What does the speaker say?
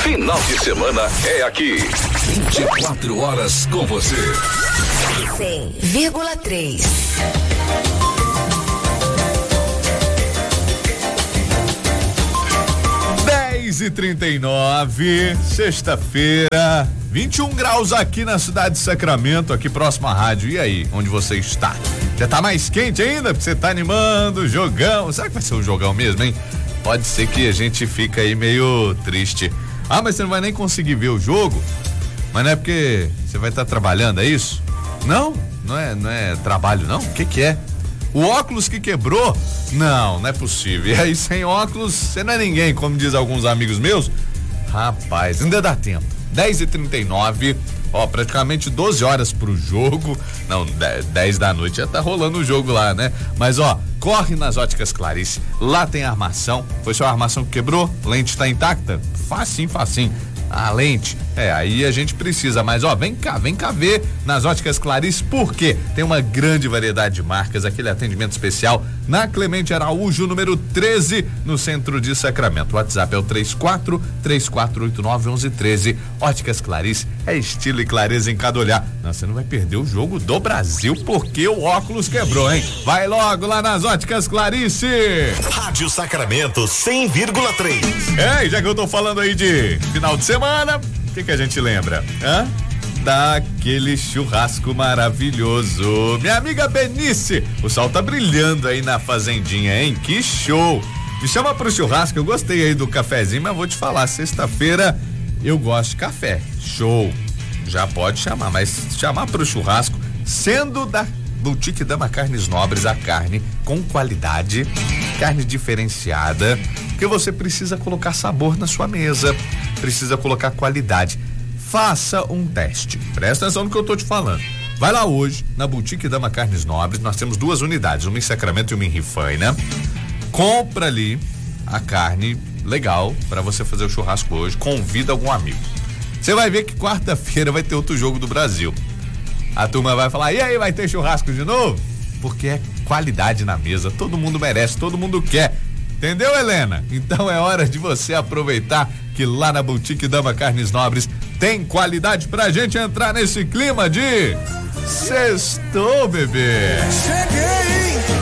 Final de semana é aqui. 24 horas com você. 100,3. E 39, sexta-feira, 21 graus aqui na cidade de Sacramento, aqui próximo à rádio. E aí, onde você está? Já tá mais quente ainda? Porque você tá animando, jogão. Será que vai ser um jogão mesmo, hein? Pode ser que a gente fique aí meio triste. Ah, mas você não vai nem conseguir ver o jogo? Mas não é porque você vai estar trabalhando, é isso? Não é trabalho, não? O que é? O óculos que quebrou? Não é possível. E aí, sem óculos, você não é ninguém, como diz alguns amigos meus. Rapaz, ainda dá tempo. 10h39, praticamente 12 horas pro jogo. Não, 10 da noite já tá rolando o jogo lá, né? Mas corre nas Óticas Clarice. Lá tem armação. Foi só a armação que quebrou? Lente tá intacta? Facinho. A lente, aí a gente precisa, mas vem cá ver nas Óticas Clarice, porque tem uma grande variedade de marcas, aquele atendimento especial na Clemente Araújo, número 13, no centro de Sacramento. O WhatsApp é o 34891113. Óticas Clarice é estilo e clareza em cada olhar. Não, você não vai perder o jogo do Brasil porque o óculos quebrou, hein? Vai logo lá nas Óticas Clarice. Rádio Sacramento 100,3. Já que eu tô falando aí de final de semana, o que a gente lembra? Daquele churrasco maravilhoso. Minha amiga Benice, o sol tá brilhando aí na fazendinha, hein? Que show! Me chama pro churrasco, eu gostei aí do cafezinho, mas vou te falar, sexta-feira eu gosto de café. Show! Já pode chamar, mas chamar pro churrasco, sendo da Boutique Dama Carnes Nobres, a carne com qualidade, carne diferenciada, porque você precisa colocar sabor na sua mesa, precisa colocar qualidade. Faça um teste. Presta atenção no que eu tô te falando. Vai lá hoje na Boutique Dama Carnes Nobres, nós temos 2 unidades, uma em Sacramento e uma em Rifaina. Compra ali a carne legal para você fazer o churrasco hoje, convida algum amigo. Você vai ver que quarta-feira vai ter outro jogo do Brasil. A turma vai falar, e aí, vai ter churrasco de novo? Porque é qualidade na mesa, todo mundo merece, todo mundo quer. Entendeu, Helena? Então é hora de você aproveitar que lá na Boutique Dama Carnes Nobres tem qualidade pra gente entrar nesse clima de sextou, bebê. Cheguei!